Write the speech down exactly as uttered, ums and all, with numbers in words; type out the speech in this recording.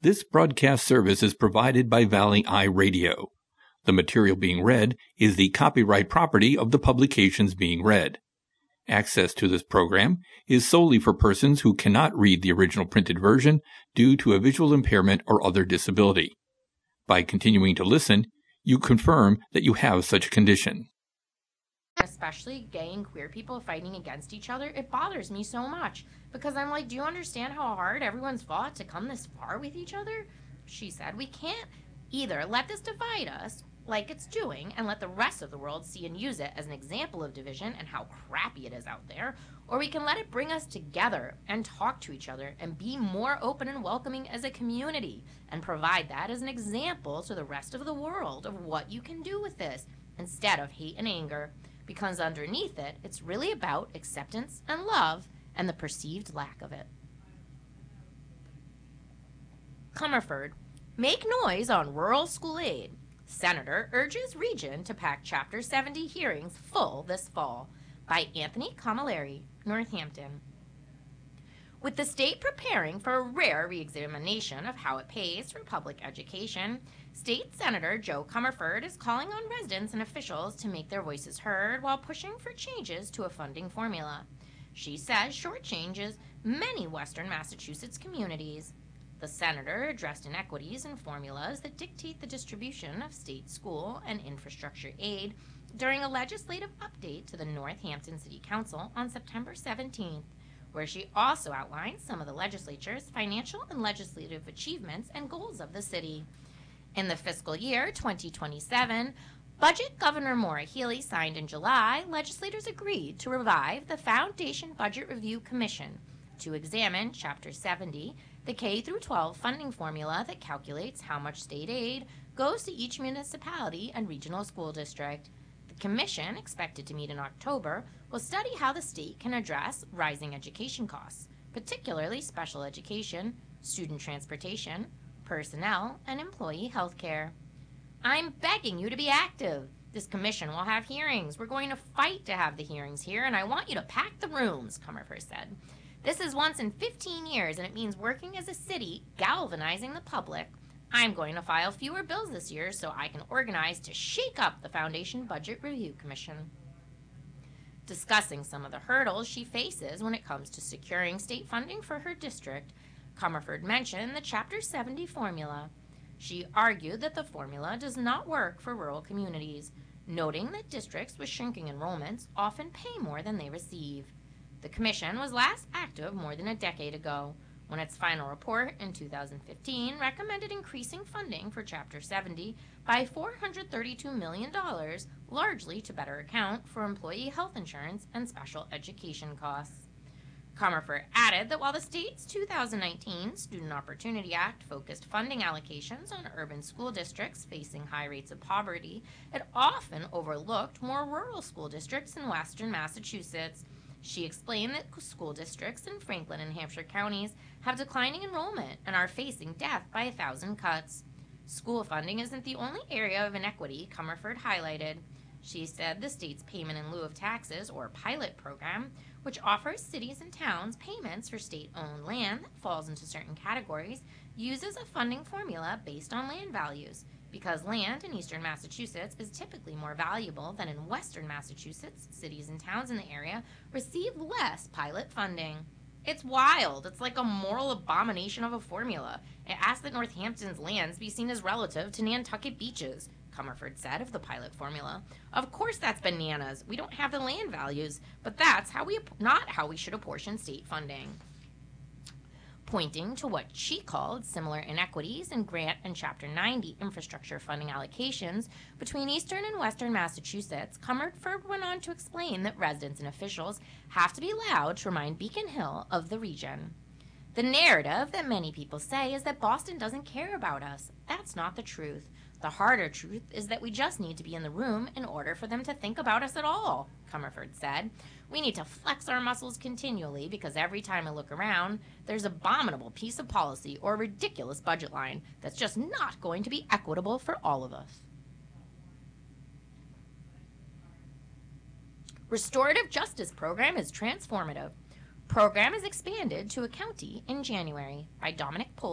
This broadcast service is provided by Valley Eye Radio. The material being read is the copyright property of the publications being read. Access to this program is solely for persons who cannot read the original printed version due to a visual impairment or other disability. By continuing to listen, you confirm that you have such a condition. Especially gay and queer people fighting against each other, it bothers me so much because I'm like, do you understand how hard everyone's fought to come this far with each other? She said, we can't either let this divide us like it's doing and let the rest of the world see and use it as an example of division and how crappy it is out there, or we can let it bring us together and talk to each other and be more open and welcoming as a community and provide that as an example to the rest of the world of what you can do with this instead of hate and anger. Because underneath it, it's really about acceptance and love and the perceived lack of it. Comerford, make noise on rural school aid. Senator urges region to pack Chapter seventy hearings full this fall. By Anthony Camilleri, Northampton. With the state preparing for a rare reexamination of how it pays for public education, State Senator Joe Comerford is calling on residents and officials to make their voices heard while pushing for changes to a funding formula. She says shortchanges many Western Massachusetts communities. The senator addressed inequities in formulas that dictate the distribution of state school and infrastructure aid during a legislative update to the Northampton City Council on September seventeenth, where she also outlined some of the legislature's financial and legislative achievements and goals of the city. In the fiscal year twenty twenty-seven, budget Governor Maura Healey signed in July, legislators agreed to revive the Foundation Budget Review Commission to examine Chapter seventy, the K through twelve funding formula that calculates how much state aid goes to each municipality and regional school district. The commission, expected to meet in October, will study how the state can address rising education costs, particularly special education, student transportation, personnel, and employee health care. I'm begging you to be active. This commission will have hearings. We're going to fight to have the hearings here, and I want you to pack the rooms, Comerford said. This is once in fifteen years, and it means working as a city, galvanizing the public. I'm going to file fewer bills this year so I can organize to shake up the Foundation Budget Review Commission. Discussing some of the hurdles she faces when it comes to securing state funding for her district, Comerford mentioned the Chapter seventy formula. She argued that the formula does not work for rural communities, noting that districts with shrinking enrollments often pay more than they receive. The commission was last active more than a decade ago, when its final report in two thousand fifteen recommended increasing funding for Chapter seventy by four hundred thirty-two million dollars, largely to better account for employee health insurance and special education costs. Comerford added that while the state's two thousand nineteen Student Opportunity Act focused funding allocations on urban school districts facing high rates of poverty, it often overlooked more rural school districts in western Massachusetts. She explained that school districts in Franklin and Hampshire counties have declining enrollment and are facing death by a thousand cuts. School funding isn't the only area of inequity Comerford highlighted. She said the state's payment in lieu of taxes, or PILOT program, which offers cities and towns payments for state-owned land that falls into certain categories, uses a funding formula based on land values, because land in eastern Massachusetts is typically more valuable than in western Massachusetts. Cities and towns in the area receive less PILOT funding. It's wild. It's like a moral abomination of a formula. It asks that Northampton's lands be seen as relative to Nantucket beaches, Comerford said of the PILOT formula. Of course that's bananas. We don't have the land values, but that's how we not how we should apportion state funding. Pointing to what she called similar inequities in grant and Chapter ninety infrastructure funding allocations between eastern and western Massachusetts, Comerford went on to explain that residents and officials have to be allowed to remind Beacon Hill of the region. The narrative that many people say is that Boston doesn't care about us. That's not the truth. The harder truth is that we just need to be in the room in order for them to think about us at all, Comerford said. We need to flex our muscles continually because every time I look around, there's an abominable piece of policy or a ridiculous budget line that's just not going to be equitable for all of us. Restorative Justice Program is transformative. Program is expanded to a county in January by Dominic Pol.